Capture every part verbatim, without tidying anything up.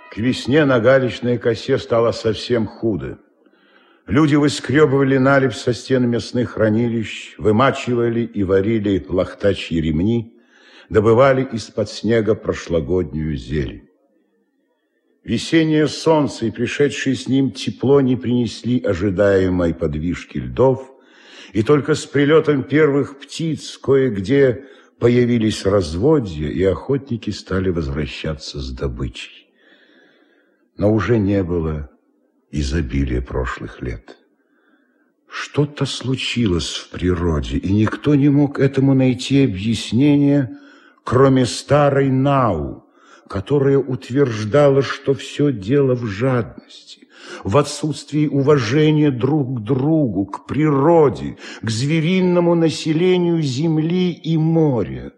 К весне на Галичной косе стало совсем худо. Люди выскребывали наледь со стен мясных хранилищ, вымачивали и варили лохтачьи ремни, добывали из-под снега прошлогоднюю зелень. Весеннее солнце и пришедшее с ним тепло не принесли ожидаемой подвижки льдов, и только с прилетом первых птиц кое-где появились разводья, и охотники стали возвращаться с добычей. Но уже не было изобилия прошлых лет. Что-то случилось в природе, и никто не мог этому найти объяснение, кроме старой Нау, которая утверждала, что все дело в жадности, в отсутствии уважения друг к другу, к природе, к звериному населению земли и моря.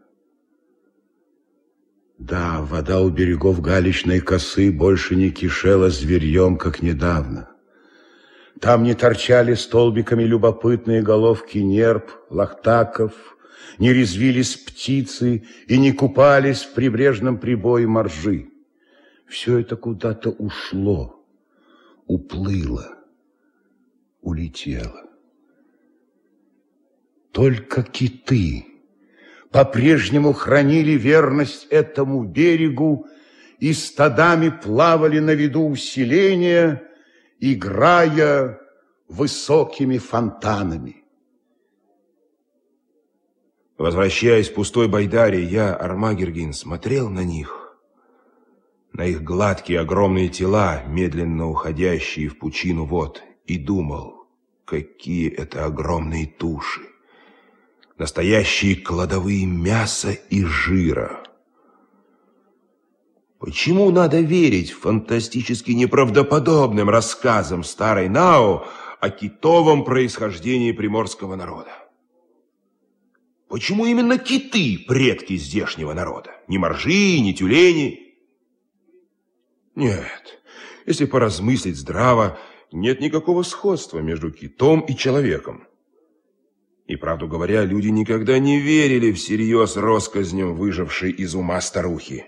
Да, вода у берегов Галичной косы больше не кишела зверьем, как недавно. Там не торчали столбиками любопытные головки нерп, лохтаков, не резвились птицы и не купались в прибрежном прибое моржи. Все это куда-то ушло, уплыло, улетело. Только киты по-прежнему хранили верность этому берегу и стадами плавали на виду у селения, играя высокими фонтанами. Возвращаясь в пустой Байдаре, я, Армагергин, смотрел на них, на их гладкие огромные тела, медленно уходящие в пучину вод, и думал, какие это огромные туши, настоящие кладовые мяса и жира. Почему надо верить фантастически неправдоподобным рассказам старой Нау о китовом происхождении приморского народа? Почему именно киты предки здешнего народа? Ни моржи, ни тюлени? Нет, если поразмыслить здраво, нет никакого сходства между китом и человеком. И, правду говоря, люди никогда не верили всерьез россказням выжившей из ума старухи.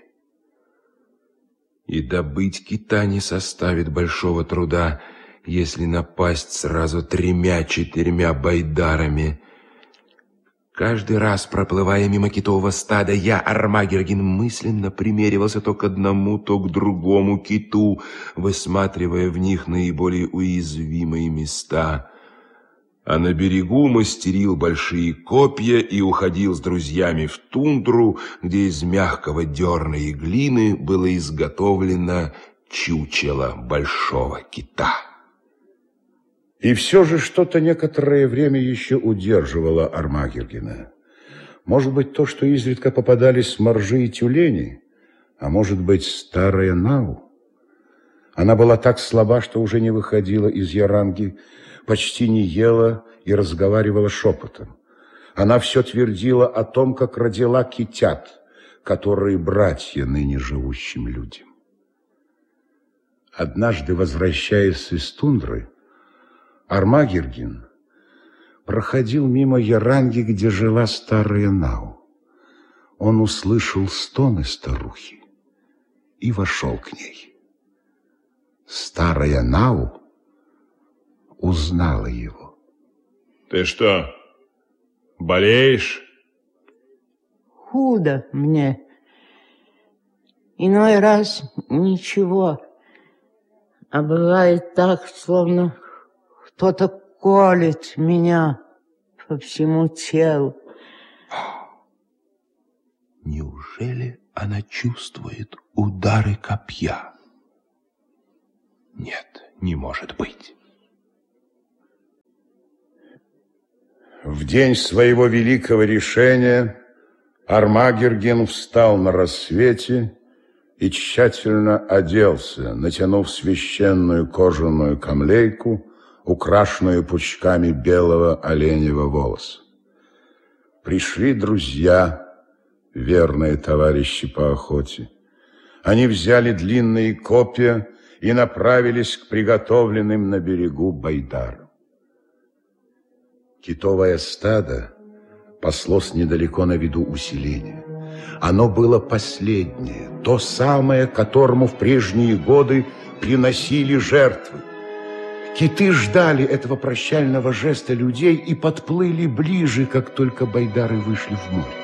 И добыть кита не составит большого труда, если напасть сразу тремя-четырьмя байдарами. Каждый раз, проплывая мимо китового стада, я, Армагергин, мысленно примеривался то к одному, то к другому киту, высматривая в них наиболее уязвимые места. А на берегу мастерил большие копья и уходил с друзьями в тундру, где из мягкого дерна и глины было изготовлено чучело большого кита. И все же что-то некоторое время еще удерживало Армагергина. Может быть, то, что изредка попадались моржи и тюлени, а может быть, старая Нау. Она была так слаба, что уже не выходила из яранги, почти не ела и разговаривала шепотом. Она все твердила о том, как родила китят, которые братья ныне живущим людям. Однажды, возвращаясь из тундры, Армагергин проходил мимо яранги, где жила старая Нау. Он услышал стоны старухи и вошел к ней. Старая Нау узнала его. Ты что, болеешь? Худо мне. Иной раз ничего. А бывает так, словно кто-то колет меня по всему телу. Неужели она чувствует удары копья? Нет, не может быть. В день своего великого решения Армагерген встал на рассвете и тщательно оделся, натянув священную кожаную камлейку, украшенную пучками белого оленьего волоса. Пришли друзья, верные товарищи по охоте. Они взяли длинные копья и направились к приготовленным на берегу байдарам. Китовое стадо паслось недалеко на виду у селения. Оно было последнее, то самое, которому в прежние годы приносили жертвы. Киты ждали этого прощального жеста людей и подплыли ближе, как только байдары вышли в море.